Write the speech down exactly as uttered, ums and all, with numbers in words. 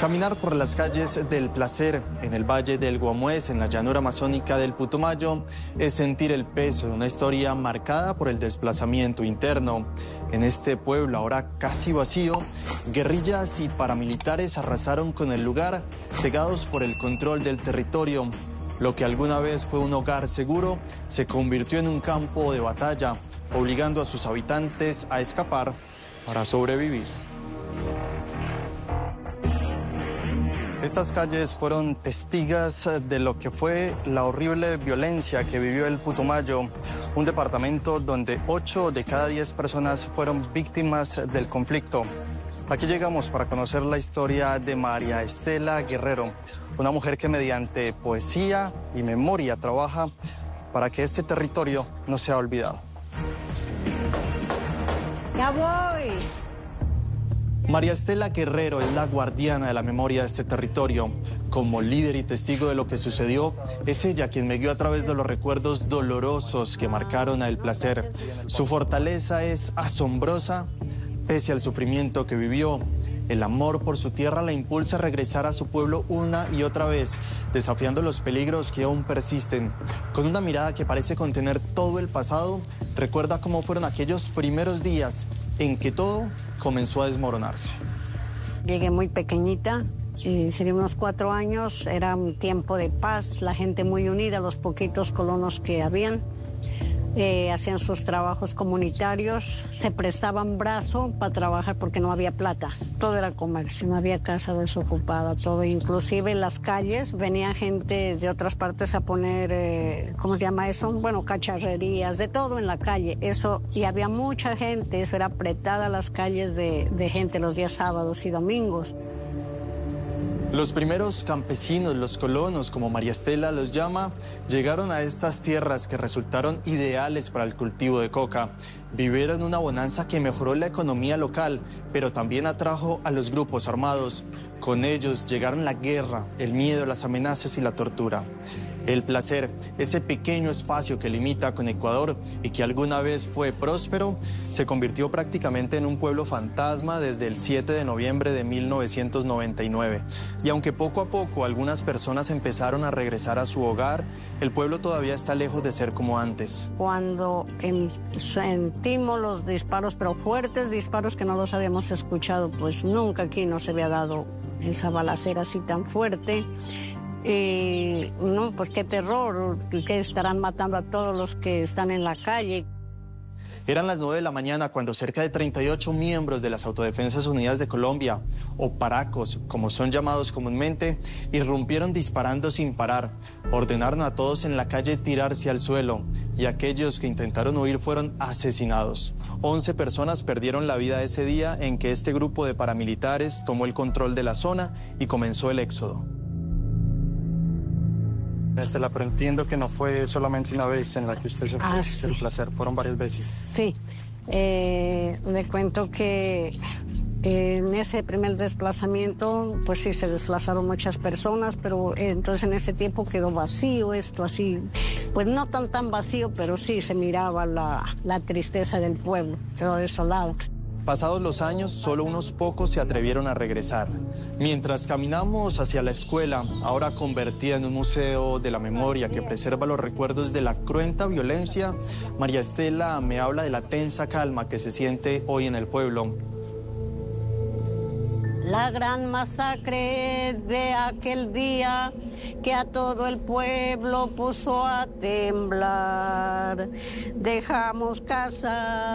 Caminar por las calles del placer en el Valle del Guamués, en la llanura amazónica del Putumayo, es sentir el peso de una historia marcada por el desplazamiento interno. En este pueblo, ahora casi vacío, guerrillas y paramilitares arrasaron con el lugar, cegados por el control del territorio. Lo que alguna vez fue un hogar seguro, se convirtió en un campo de batalla, obligando a sus habitantes a escapar para sobrevivir. Estas calles fueron testigos de lo que fue la horrible violencia que vivió el Putumayo, un departamento donde ocho de cada diez personas fueron víctimas del conflicto. Aquí llegamos para conocer la historia de María Estela Guerrero, una mujer que mediante poesía y memoria trabaja para que este territorio no sea olvidado. ¡Ya voy! María Estela Guerrero es la guardiana de la memoria de este territorio. Como líder y testigo de lo que sucedió, es ella quien me guió a través de los recuerdos dolorosos que marcaron a El Placer. Su fortaleza es asombrosa, pese al sufrimiento que vivió. El amor por su tierra la impulsa a regresar a su pueblo una y otra vez, desafiando los peligros que aún persisten. Con una mirada que parece contener todo el pasado, recuerda cómo fueron aquellos primeros días en que todo comenzó a desmoronarse. Llegué muy pequeñita, eh, sería unos cuatro años, era un tiempo de paz, la gente muy unida, los poquitos colonos que habían, eh, hacían sus trabajos comunitarios, se prestaban brazo para trabajar porque no había plata, todo era comercio, no había casa desocupada, todo, inclusive en las calles venía gente de otras partes a poner, eh, ¿cómo se llama eso? Bueno, cacharrerías, de todo en la calle, eso, y había mucha gente, eso era apretada las calles de, de gente los días sábados y domingos. Los primeros campesinos, los colonos, como María Estela los llama, llegaron a estas tierras que resultaron ideales para el cultivo de coca. Vivieron una bonanza que mejoró la economía local, pero también atrajo a los grupos armados. Con ellos llegaron la guerra, el miedo, las amenazas y la tortura. El Placer, ese pequeño espacio que limita con Ecuador y que alguna vez fue próspero, se convirtió prácticamente en un pueblo fantasma desde el siete de noviembre de mil novecientos noventa y nueve. Y aunque poco a poco algunas personas empezaron a regresar a su hogar, el pueblo todavía está lejos de ser como antes. Cuando en, sentimos los disparos, pero fuertes disparos que no los habíamos escuchado, pues nunca aquí no se había dado esa balacera así tan fuerte. Y no, pues qué terror, que estarán matando a todos los que están en la calle. Eran las nueve de la mañana cuando cerca de treinta y ocho miembros de las Autodefensas Unidas de Colombia, o Paracos, como son llamados comúnmente, irrumpieron disparando sin parar. Ordenaron a todos en la calle tirarse al suelo, y aquellos que intentaron huir fueron asesinados. once personas perdieron la vida ese día en que este grupo de paramilitares tomó el control de la zona y comenzó el éxodo. Estela, pero entiendo que no fue solamente una vez en la que usted se fue ah, sí. El Placer, fueron varias veces. Sí, eh, le cuento que en ese primer desplazamiento, pues sí, se desplazaron muchas personas, pero eh, entonces en ese tiempo quedó vacío esto, así, pues no tan tan vacío, pero sí se miraba la, la tristeza del pueblo, quedó desolado. Pasados los años, solo unos pocos se atrevieron a regresar. Mientras caminamos hacia la escuela, ahora convertida en un museo de la memoria que preserva los recuerdos de la cruenta violencia, María Estela me habla de la tensa calma que se siente hoy en el pueblo. La gran masacre de aquel día que a todo el pueblo puso a temblar. Dejamos casa.